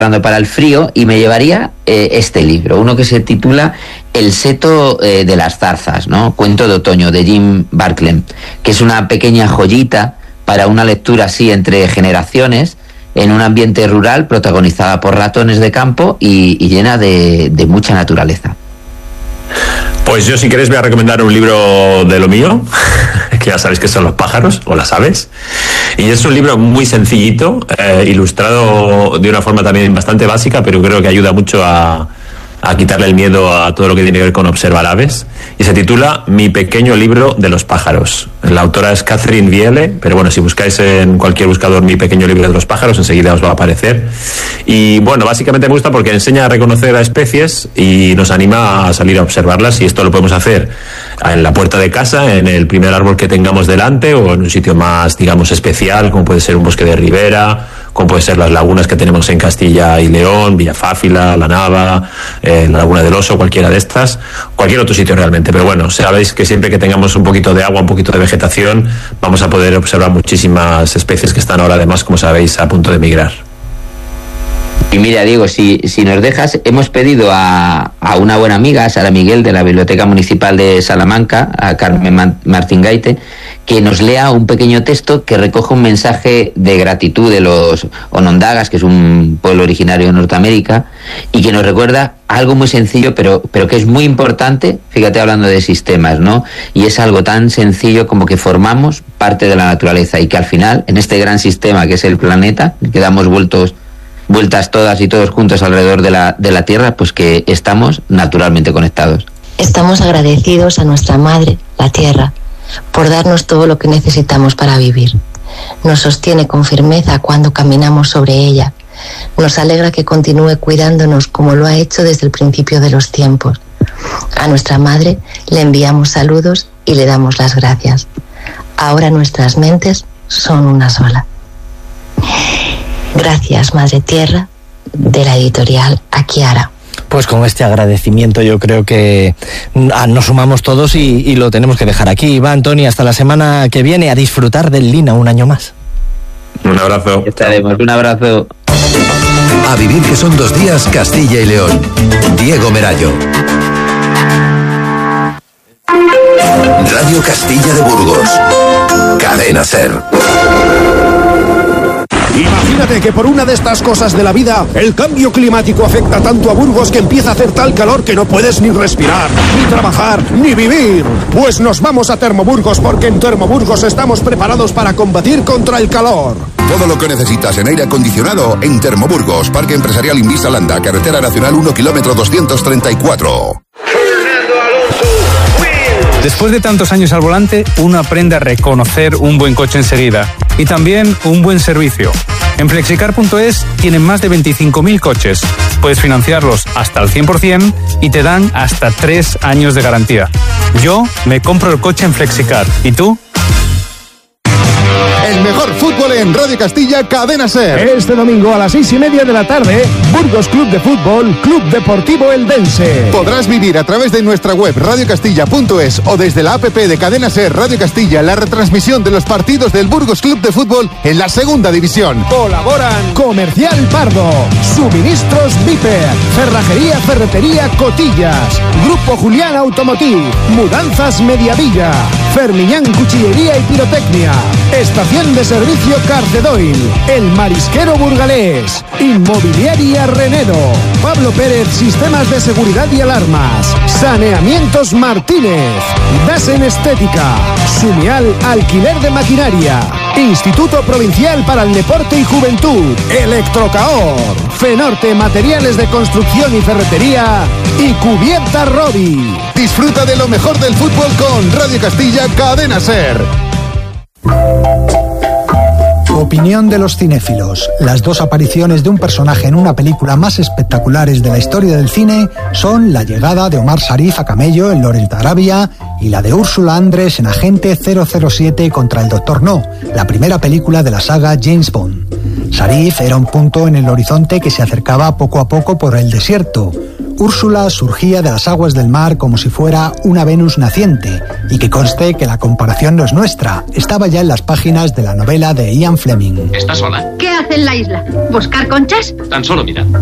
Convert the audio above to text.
para el frío y me llevaría este libro, uno que se titula El seto de las zarzas, ¿no? Cuento de otoño, de Jim Barclay, que es una pequeña joyita para una lectura así entre generaciones, en un ambiente rural protagonizada por ratones de campo y llena de mucha naturaleza. Pues yo, si queréis, voy a recomendar un libro de lo mío, que ya sabéis que son los pájaros, o las aves. Y es un libro muy sencillito, ilustrado de una forma también bastante básica, pero creo que ayuda mucho a quitarle el miedo a todo lo que tiene que ver con observar aves. Y se titula Mi pequeño libro de los pájaros. La autora es Catherine Viele, pero bueno, si buscáis en cualquier buscador Mi pequeño libro de los pájaros, enseguida os va a aparecer. Y bueno, básicamente me gusta porque enseña a reconocer a especies y nos anima a salir a observarlas, y esto lo podemos hacer en la puerta de casa, en el primer árbol que tengamos delante, o en un sitio más, digamos, especial, como puede ser un bosque de ribera, como puede ser las lagunas que tenemos en Castilla y León, Villafáfila, La Nava, la Laguna del Oso, cualquiera de estas, cualquier otro sitio realmente. Pero bueno, sabéis que siempre que tengamos un poquito de agua, un poquito de vegetación, vamos a poder observar muchísimas especies que están ahora, además, como sabéis, a punto de migrar. Y mira, Diego, si nos dejas, hemos pedido a una buena amiga, a Sara Miguel, de la Biblioteca Municipal de Salamanca, a Carmen Martín Gaite, que nos lea un pequeño texto que recoge un mensaje de gratitud de los Onondagas, que es un pueblo originario de Norteamérica, y que nos recuerda algo muy sencillo, pero que es muy importante, fíjate, hablando de sistemas, ¿no? Y es algo tan sencillo como que formamos parte de la naturaleza, y que al final, en este gran sistema que es el planeta, que damos vueltas todas y todos juntos alrededor de la Tierra, pues que estamos naturalmente conectados. Estamos agradecidos a nuestra madre, la Tierra, por darnos todo lo que necesitamos para vivir. Nos sostiene con firmeza cuando caminamos sobre ella. Nos alegra que continúe cuidándonos como lo ha hecho desde el principio de los tiempos. A nuestra madre le enviamos saludos y le damos las gracias. Ahora nuestras mentes son una sola. Gracias, Madre Tierra, de la editorial Akiara. Pues con este agradecimiento yo creo que nos sumamos todos y lo tenemos que dejar aquí. Va, Antoni, hasta la semana que viene, a disfrutar del Lina un año más. Un abrazo. Estaremos, un abrazo. A vivir, que son 2 días, Castilla y León. Diego Merayo. Radio Castilla de Burgos. Cadena SER. Imagínate que por una de estas cosas de la vida, el cambio climático afecta tanto a Burgos que empieza a hacer tal calor que no puedes ni respirar, ni trabajar, ni vivir. Pues nos vamos a Termoburgos, porque en Termoburgos estamos preparados para combatir contra el calor. Todo lo que necesitas en aire acondicionado en Termoburgos, Parque Empresarial Invisa Landa, Carretera Nacional 1, kilómetro 234. Después de tantos años al volante, uno aprende a reconocer un buen coche enseguida y también un buen servicio. En Flexicar.es tienen más de 25.000 coches. Puedes financiarlos hasta el 100% y te dan hasta 3 años de garantía. Yo me compro el coche en Flexicar. ¿Y tú? El mejor fútbol en Radio Castilla, Cadena SER. Este domingo a las 6:30 de la tarde, Burgos Club de Fútbol, Club Deportivo Eldense. Podrás vivir a través de nuestra web radiocastilla.es o desde la app de Cadena SER Radio Castilla la retransmisión de los partidos del Burgos Club de Fútbol en la segunda división. Colaboran Comercial Pardo, Suministros Viper, Cerrajería Ferretería Cotillas, Grupo Julián Automotiv, Mudanzas Mediavilla, Fermiñán Cuchillería y Pirotecnia, Estación de Servicio Carcedoil, El Marisquero Burgalés, Inmobiliaria Renedo, Pablo Pérez Sistemas de Seguridad y Alarmas, Saneamientos Martínez, Dasen Estética, Sumial Alquiler de Maquinaria, Instituto Provincial para el Deporte y Juventud, Electrocaor, Fenorte Materiales de Construcción y Ferretería y Cubierta Robi. Disfruta de lo mejor del fútbol con Radio Castilla, Cadena SER. Opinión de los cinéfilos. Las 2 apariciones de un personaje en una película más espectaculares de la historia del cine son la llegada de Omar Sharif a camello en Lawrence de Arabia y la de Úrsula Andrés en Agente 007 contra el Dr. No, la primera película de la saga James Bond. Sharif era un punto en el horizonte que se acercaba poco a poco por el desierto. Úrsula surgía de las aguas del mar como si fuera una Venus naciente, y que conste que la comparación no es nuestra, estaba ya en las páginas de la novela de Ian Fleming. ¿Estás sola? ¿Qué hace en la isla? ¿Buscar conchas? Tan solo mirar.